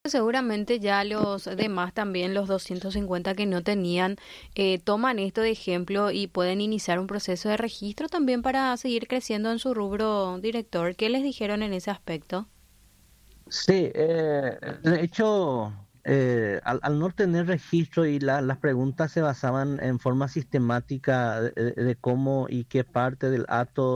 Seguramente ya los demás también, los 250 que no tenían, toman esto de ejemplo y pueden iniciar un proceso de registro también para seguir creciendo en su rubro, director. ¿Qué les dijeron en ese aspecto? Sí, de hecho, al no tener registro y las preguntas se basaban en forma sistemática de cómo y qué parte del acto